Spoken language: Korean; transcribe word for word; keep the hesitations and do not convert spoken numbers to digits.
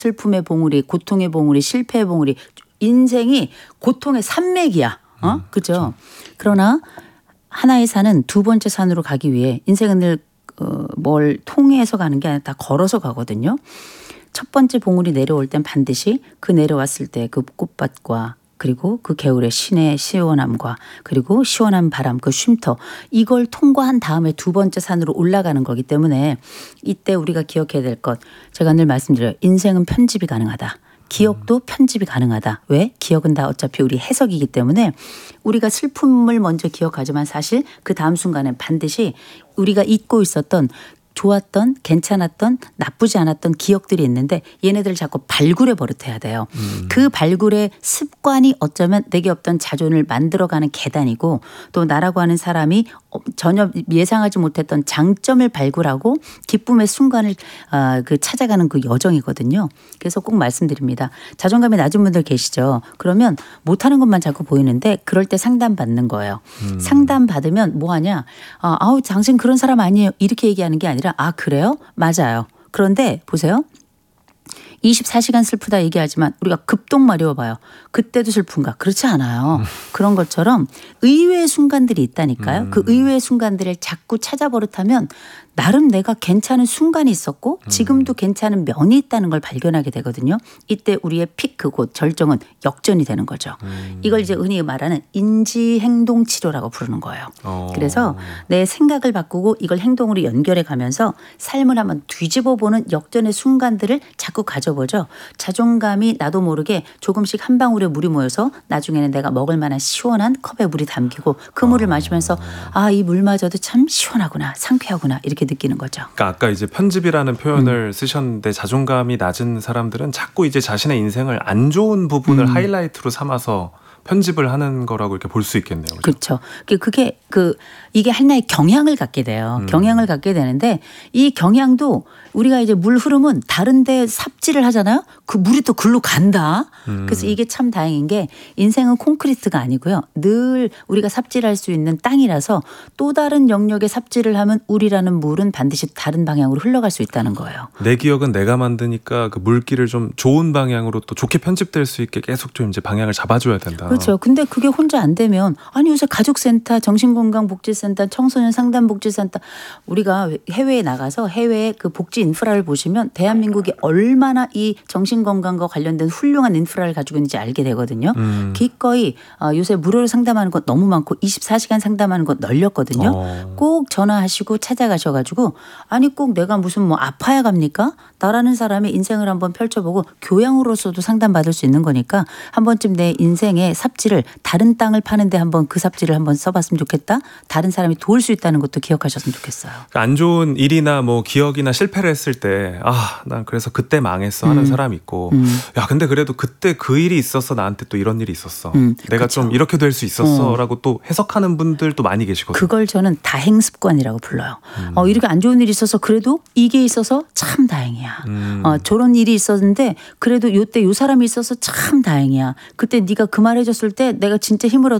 슬픔의 봉우리, 고통의 봉우리, 실패의 봉우리. 인생이 고통의 산맥이야. 어? 음, 그죠? 그렇죠. 그러나 하나의 산은 두 번째 산으로 가기 위해 인생은 늘 어, 뭘 통해서 가는 게 아니라 다 걸어서 가거든요. 첫 번째 봉우리 내려올 땐 반드시 그 내려왔을 때 그 꽃밭과 그리고 그 겨울의 시내의 시원함과 그리고 시원한 바람, 그 쉼터 이걸 통과한 다음에 두 번째 산으로 올라가는 거기 때문에 이때 우리가 기억해야 될 것 제가 늘 말씀드려요. 인생은 편집이 가능하다. 기억도 편집이 가능하다. 왜? 기억은 다 어차피 우리 해석이기 때문에 우리가 슬픔을 먼저 기억하지만 사실 그 다음 순간에 반드시 우리가 잊고 있었던 좋았던 괜찮았던 나쁘지 않았던 기억들이 있는데 얘네들을 자꾸 발굴해 버릇해야 돼요. 음. 그 발굴의 습관이 어쩌면 내게 없던 자존을 만들어가는 계단이고 또 나라고 하는 사람이 전혀 예상하지 못했던 장점을 발굴하고 기쁨의 순간을 그 찾아가는 그 여정이거든요. 그래서 꼭 말씀드립니다. 자존감이 낮은 분들 계시죠. 그러면 못하는 것만 자꾸 보이는데 그럴 때 상담받는 거예요. 음. 상담받으면 뭐하냐. 아우 당신 그런 사람 아니에요. 이렇게 얘기하는 게 아니라 아 그래요? 맞아요. 그런데 보세요. 이십사 시간 슬프다 얘기하지만 우리가 급동마 어봐요. 그때도 슬픈가? 그렇지 않아요. 음. 그런 것처럼 의외의 순간들이 있다니까요. 음. 그 의외의 순간들을 자꾸 찾아버릇하면 나름 내가 괜찮은 순간이 있었고 지금도 괜찮은 면이 있다는 걸 발견하게 되거든요. 이때 우리의 피크 곧 절정은 역전이 되는 거죠. 음. 이걸 이제 흔히 말하는 인지행동치료라고 부르는 거예요. 어. 그래서 내 생각을 바꾸고 이걸 행동으로 연결해 가면서 삶을 한번 뒤집어보는 역전의 순간들을 자꾸 가져보죠. 자존감이 나도 모르게 조금씩 한 방울에 물이 모여서 나중에는 내가 먹을 만한 시원한 컵에 물이 담기고 그 물을 마시면서 아, 이 물마저도 참 시원하구나 상쾌하구나 이렇게 느끼는 거죠. 그러니까 아까 이제 편집이라는 표현을 음. 쓰셨는데 자존감이 낮은 사람들은 자꾸 이제 자신의 인생을 안 좋은 부분을 음. 하이라이트로 삼아서 편집을 하는 거라고 이렇게 볼 수 있겠네요. 그렇죠. 그게 그 이게 하나의 경향을 갖게 돼요. 음. 경향을 갖게 되는데 이 경향도 우리가 이제 물 흐름은 다른데 삽질을 하잖아요. 그 물이 또 글로 간다. 음. 그래서 이게 참 다행인 게 인생은 콘크리트가 아니고요. 늘 우리가 삽질할 수 있는 땅이라서 또 다른 영역에 삽질을 하면 우리라는 물은 반드시 다른 방향으로 흘러갈 수 있다는 거예요. 내 기억은 내가 만드니까 그 물길을 좀 좋은 방향으로 또 좋게 편집될 수 있게 계속 좀 이제 방향을 잡아줘야 된다. 그렇죠. 근데 그게 혼자 안 되면 아니 요새 가족센터, 정신건강복지센터, 청소년 상담복지센터 우리가 해외에 나가서 해외의 그 복지 인프라를 보시면 대한민국이 얼마나 이 정신건강과 관련된 훌륭한 인프라를 가지고 있는지 알게 되거든요. 음. 기꺼이 요새 무료로 상담하는 것 너무 많고 이십사 시간 상담하는 것 널렸거든요. 어. 꼭 전화하시고 찾아가셔가지고 아니 꼭 내가 무슨 뭐 아파야 갑니까? 나라는 사람의 인생을 한번 펼쳐보고 교양으로서도 상담받을 수 있는 거니까 한 번쯤 내 인생의 삽질을 다른 땅을 파는데 한번 그 삽질을 한번 써봤으면 좋겠다. 다른 사람이 도울 수 있다는 것도 기억하셨으면 좋겠어요. 안 좋은 일이나 뭐 기억이나 실패를 했을 때 아, 난 그래서 그때 망했어 하는 음. 사람이 있고 음. 야 근데 그래도 그때 그 일이 있어서 나한테 또 이런 일이 있었어. 음. 내가 그쵸. 좀 이렇게 될 수 있었어 어. 라고 또 해석하는 분들도 많이 계시거든요. 그걸 저는 다행습관이라고 불러요. 음. 어, 이렇게 안 좋은 일이 있어서 그래도 이게 있어서 참 다행이야. 음. 어, 저런 일이 있었는데 그래도 요때 요 사람이 있어서 참 다행이야. 그때 네가 그 말 해줬을 때 내가 진짜 힘을 얻